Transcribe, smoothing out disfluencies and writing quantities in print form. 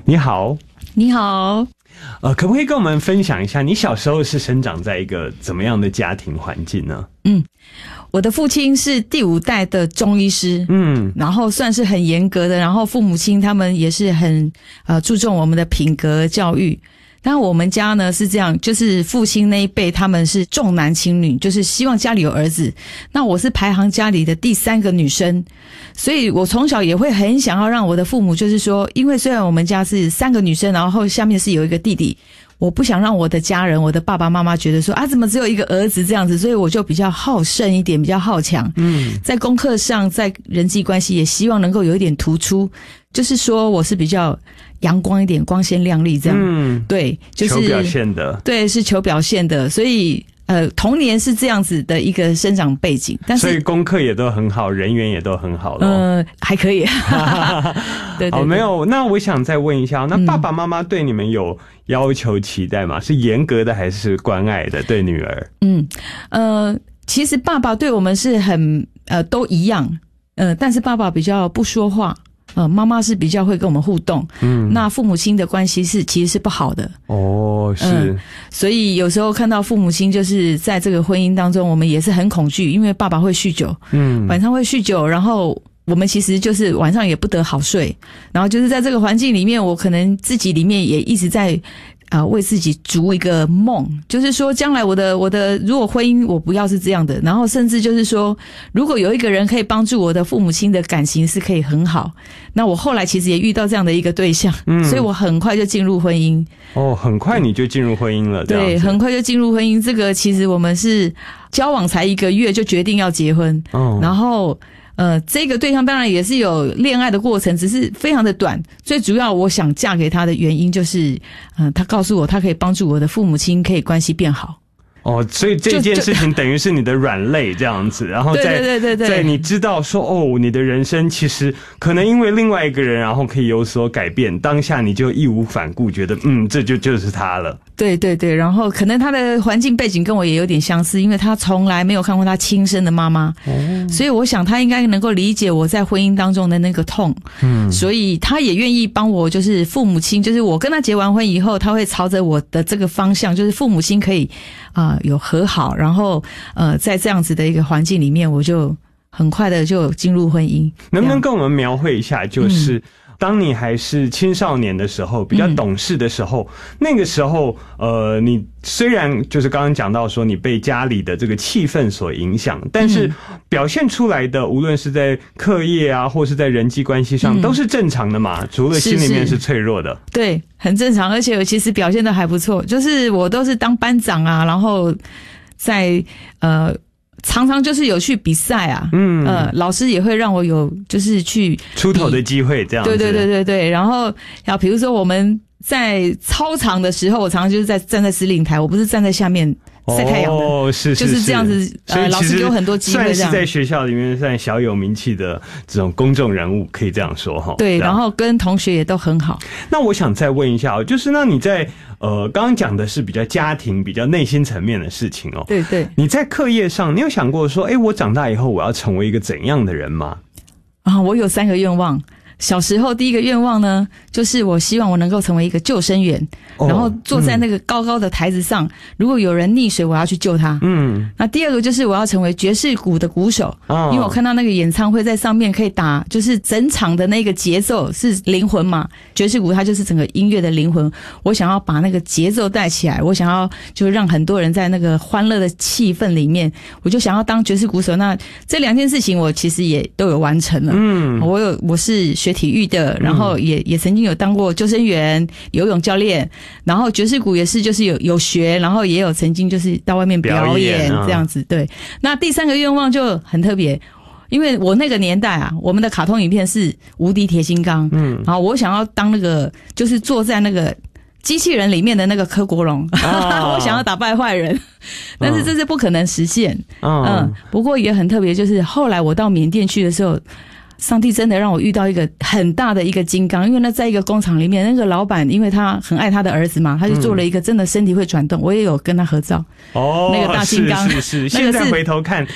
你好。 你好。 可不可以跟我们分享一下，你小时候是生长在一个怎么样的家庭环境呢？ 我的父亲是第5代的中医师，然后算是很严格的，然后父母亲他们也是很注重我们的品格教育。但我们家呢是这样，就是父亲那一辈他们是重男轻女，就是希望家里有儿子。那我是排行家里的第3个女生，所以我从小也会很想要让我的父母，就是说，因为虽然我们家是3个女生，然后下面是有一个弟弟，我不想让我的家人，我的爸爸妈妈觉得说怎么只有一个儿子这样子，所以我就比较好胜一点，比较好强。在功课上，在人际关系也希望能够有一点突出，就是说我是比较阳光一点，光鲜亮丽这样。对，就是求表现的。对， 是求表现的，所以童年是这样子的一个生长背景，但是所以功课也都很好，人缘也都很好咯。 还可以。对， 好，没有。那我想再问一下，那爸爸妈妈对你们有要求期待吗？是严格的还是关爱的对女儿？ 其实爸爸对我们是很都一样，但是爸爸比较不说话。妈妈是比较会跟我们互动，那父母亲的关系其实是不好的。 是。 所以有时候看到父母亲就是在这个婚姻当中，我们也是很恐惧，因为爸爸会酗酒，晚上会酗酒，然后我们其实就是晚上也不得好睡，然后就是在这个环境里面，我可能自己里面也一直在为自己筑一个梦，就是说将来我的如果婚姻我不要是这样的，然后甚至就是说如果有一个人可以帮助我的父母亲的感情是可以很好，那我后来其实也遇到这样的一个对象，所以我很快就进入婚姻。 很快你就进入婚姻了？ 对，很快就进入婚姻。这个其实我们是交往才1个月就决定要结婚，然后这个对象当然也是有恋爱的过程，只是非常的短。最主要我想嫁给他的原因就是，他告诉我他可以帮助我的父母亲可以关系变好。 所以这件事情等于是你的软肋这样子，然后在你知道说你的人生其实可能因为另外一个人，然后可以有所改变，当下你就义无反顾，觉得这就是他了。对， 然后可能他的环境背景跟我也有点相似，因为他从来没有看过他亲生的妈妈，所以我想他应该能够理解我在婚姻当中的那个痛，所以他也愿意帮我，就是父母亲，就是我跟他结完婚以后，他会朝着我的这个方向，就是父母亲可以有和好，然后在这样子的一个环境里面，我就很快的就进入婚姻。 能不能跟我们描绘一下，就是当你还是青少年的时候，比较懂事的时候，那个时候你虽然就是刚刚讲到说你被家里的这个气氛所影响，但是表现出来的无论是在课业啊或是在人际关系上都是正常的嘛，除了心里面是脆弱的。 对，很正常，而且我其实表现得还不错，就是我都是当班长啊，然后在常常就是有去比赛啊，老师也会让我有就是去出头的机会这样子。 对，然后比如说我们在操场的时候，我常常就是站在司令台，我不是站在下面晒太阳的， 是就是这样子。老师给我很多机会， 算是在学校里面算小有名气的这种公众人物，可以这样说哈。 对，然后跟同学也都很好。 那我想再问一下就是那你在刚刚讲的是比较家庭、比较内心层面的事情对， 你在课业上，你有想过说，我长大以后我要成为一个怎样的人吗？ 我有3个愿望。小时候第一个愿望呢，就是我希望我能够成为一个救生员，然后坐在那个高高的台子上，如果有人溺水，我要去救他。那第二个就是我要成为爵士鼓的鼓手，因为我看到那个演唱会在上面可以打，就是整场的那个节奏是灵魂嘛，爵士鼓它就是整个音乐的灵魂，我想要把那个节奏带起来，我想要就让很多人在那个欢乐的气氛里面，我就想要当爵士鼓手。那这2件事情我其实也都有完成了。我是学体育的，然后也曾经有当过救生员、游泳教练，然后爵士鼓也是就是有学，然后也有曾经就是到外面表演这样子。对，那第3个愿望就很特别，因为我那个年代我们的卡通影片是无敌铁金刚，然后我想要当那个就是坐在那个机器人里面的那个柯国龙，我想要打败坏人，但是这是不可能实现。不过也很特别，就是后来我到缅甸去的时候，上帝真的让我遇到一个很大的一个金刚，因为那在一个工厂里面，那个老板因为他很爱他的儿子嘛，他就做了一个真的身体会转动，我也有跟他合照。那个大金刚是现在回头看